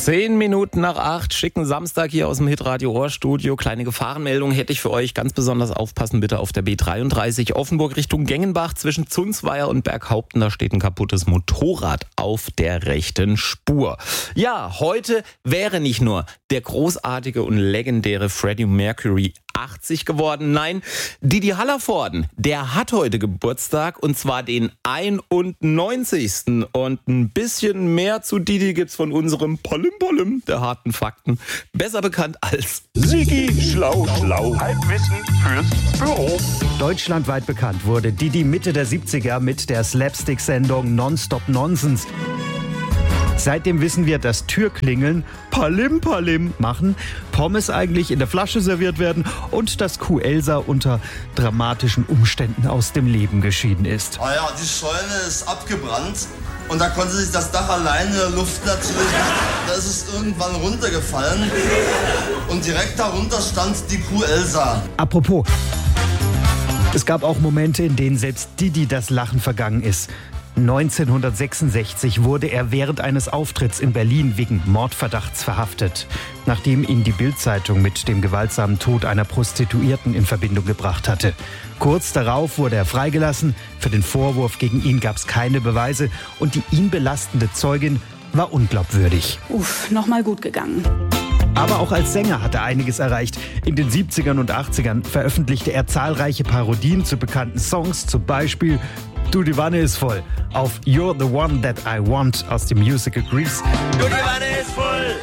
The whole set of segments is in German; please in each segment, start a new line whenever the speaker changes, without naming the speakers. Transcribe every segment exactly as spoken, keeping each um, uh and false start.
Zehn Minuten nach acht, schicken Samstag hier aus dem Hitradio Ohrstudio. Kleine Gefahrenmeldung hätte ich für euch. Ganz besonders aufpassen bitte auf der B dreiunddreißig Offenburg Richtung Gengenbach zwischen Zunzweier und Berghaupten. Da steht ein kaputtes Motorrad auf der rechten Spur. Ja, heute wäre nicht nur der großartige und legendäre Freddie Mercury achtzig geworden. Nein, Didi Hallervorden, der hat heute Geburtstag und zwar den einundneunzigsten Und ein bisschen mehr zu Didi gibt's von unserem Polim Polim der harten Fakten. Besser bekannt als
Sigi Schlau Schlau. Halbwissen fürs Büro.
Deutschlandweit bekannt wurde Didi Mitte der siebziger mit der Slapstick-Sendung Nonstop Nonsense. Seitdem wissen wir, dass Türklingeln Palim Palim machen, Pommes eigentlich in der Flasche serviert werden und dass Kuh Elsa unter dramatischen Umständen aus dem Leben geschieden ist.
Ah ja, die Scheune ist abgebrannt und da konnte sich das Dach alleine luften natürlich. Da ist es irgendwann runtergefallen und direkt darunter stand die Kuh Elsa.
Apropos, es gab auch Momente, in denen selbst Didi das Lachen vergangen ist. neunzehnhundertsechsundsechzig wurde er während eines Auftritts in Berlin wegen Mordverdachts verhaftet, nachdem ihn die Bild-Zeitung mit dem gewaltsamen Tod einer Prostituierten in Verbindung gebracht hatte. Kurz darauf wurde er freigelassen. Für den Vorwurf gegen ihn gab es keine Beweise und die ihn belastende Zeugin war unglaubwürdig.
Uff, nochmal gut gegangen.
Aber auch als Sänger hat er einiges erreicht. In den siebzigern und achtzigern veröffentlichte er zahlreiche Parodien zu bekannten Songs, zum Beispiel Du, die Wanne ist voll auf You're the One That I Want aus dem Musical Grease.
Du, die Wanne ist voll.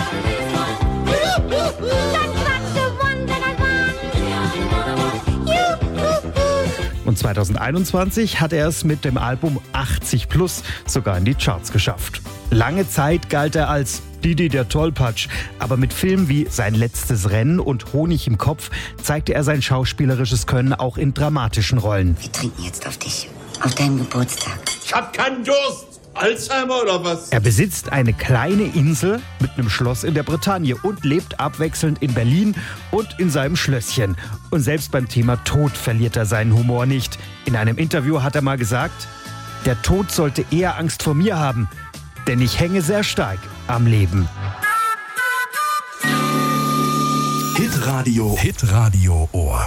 Und zweitausendeinundzwanzig hat er es mit dem Album achtzig plus sogar in die Charts geschafft. Lange Zeit galt er als Didi der Tollpatsch, aber mit Filmen wie Sein letztes Rennen und Honig im Kopf zeigte er sein schauspielerisches Können auch in dramatischen Rollen.
Wir trinken jetzt auf dich, auf deinen Geburtstag.
Ich hab keinen Durst. Alzheimer oder was?
Er besitzt eine kleine Insel mit einem Schloss in der Bretagne und lebt abwechselnd in Berlin und in seinem Schlösschen. Und selbst beim Thema Tod verliert er seinen Humor nicht. In einem Interview hat er mal gesagt, der Tod sollte eher Angst vor mir haben, denn ich hänge sehr stark am Leben.
Hitradio, Hitradio Ohr.